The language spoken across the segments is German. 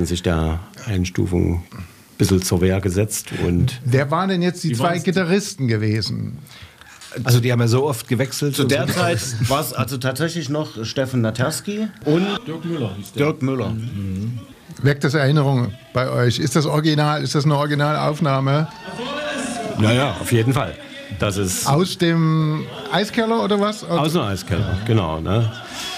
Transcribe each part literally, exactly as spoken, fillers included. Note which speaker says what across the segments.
Speaker 1: hatten sich der Einstufung ein bisschen zur Wehr gesetzt. Und
Speaker 2: wer waren denn jetzt die, die zwei Gitarristen gewesen?
Speaker 3: Also die haben ja so oft gewechselt.
Speaker 4: Zu der Zeit war es also tatsächlich noch Steffen Naterski und Dirk Müller. Hieß der. Dirk Müller.
Speaker 2: Mhm. Weckt das Erinnerungen bei euch? Ist das Original? Ist das eine Originalaufnahme?
Speaker 1: Ja, ja, auf jeden Fall. Das ist
Speaker 2: aus dem Eiskeller oder was?
Speaker 1: Aus dem Eiskeller, genau. Ne?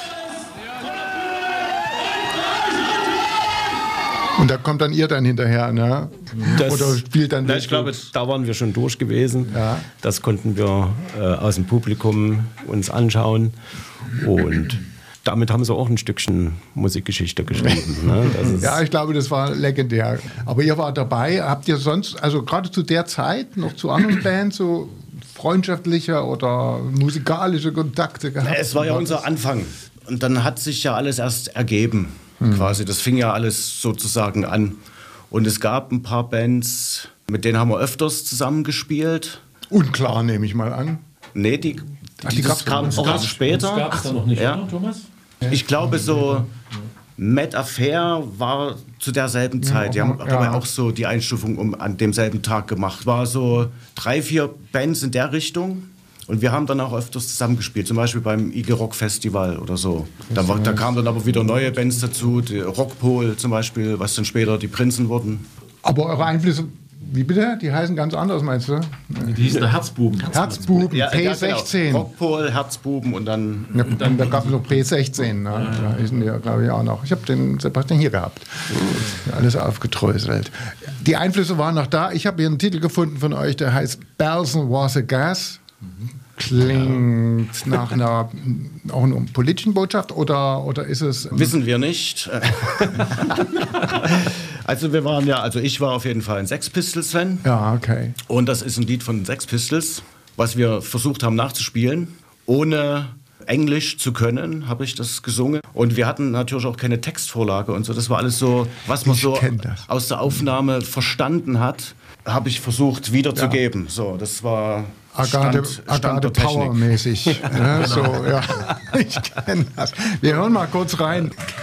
Speaker 2: Und da kommt dann ihr dann hinterher, ne?
Speaker 1: Das,
Speaker 2: oder spielt dann...
Speaker 1: Na, ich glaube, da waren wir schon durch gewesen. Ja. Das konnten wir äh, aus dem Publikum uns anschauen. Und damit haben sie auch ein Stückchen Musikgeschichte geschrieben. Ne? Das ist
Speaker 2: ja, ich glaube, das war legendär. Aber ihr wart dabei. Habt ihr sonst, also gerade zu der Zeit, noch zu anderen Bands, so freundschaftliche oder musikalische Kontakte gehabt?
Speaker 4: Na, es war ja unser Anfang. Und dann hat sich ja alles erst ergeben. Hm. Quasi. Das fing ja alles sozusagen an. Und es gab ein paar Bands, mit denen haben wir öfters zusammengespielt.
Speaker 2: Unklar, nehme ich mal an.
Speaker 4: Nee, die,
Speaker 2: Ach,
Speaker 4: die,
Speaker 2: die
Speaker 4: das kam auch erst später.
Speaker 5: Das gab es da noch nicht,
Speaker 4: ja.
Speaker 5: oder, Thomas?
Speaker 4: Ich glaube, so Mad Affair war zu derselben Zeit. Die haben
Speaker 2: ja.
Speaker 4: dabei auch so die Einstufung um, an demselben Tag gemacht. War so drei, vier Bands in der Richtung. Und wir haben dann auch öfters zusammengespielt, zum Beispiel beim I G Rock Festival oder so. Da, war, da kamen dann aber wieder neue Bands dazu, die Rockpol zum Beispiel, was dann später die Prinzen wurden.
Speaker 2: Aber eure Einflüsse, wie bitte? Die heißen ganz anders, meinst du?
Speaker 5: Die hießen der Herzbuben.
Speaker 2: Herzbuben,
Speaker 4: ja,
Speaker 2: P sechzehn.
Speaker 4: Ja, genau. Rockpol, Herzbuben und dann...
Speaker 2: Ja, und dann da gab es noch P sechzehn, ne?
Speaker 5: Ja, ja.
Speaker 2: Da hießen die ja, glaube ich, auch noch. Ich habe den Sebastian hier gehabt. Alles aufgedröselt. Die Einflüsse waren noch da. Ich habe hier einen Titel gefunden von euch, der heißt Belsen Was a Gas. Klingt ja. nach einer, auch einer politischen Botschaft oder, oder ist es...
Speaker 4: Wissen wir nicht. Also wir waren ja, also ich war auf jeden Fall ein Sex Pistols-Fan.
Speaker 2: Ja, okay.
Speaker 4: Und das ist ein Lied von Sex Pistols, was wir versucht haben nachzuspielen. Ohne Englisch zu können, habe ich das gesungen. Und wir hatten natürlich auch keine Textvorlage und so. Das war alles so, was man
Speaker 2: ich
Speaker 4: so
Speaker 2: das.
Speaker 4: aus der Aufnahme verstanden hat, habe ich versucht wiederzugeben. Ja. So, das war...
Speaker 2: Agathe,
Speaker 4: Stand,
Speaker 2: Agathe Power-mäßig. Ne? So, ja. Ich kenne das. Wir hören mal kurz rein.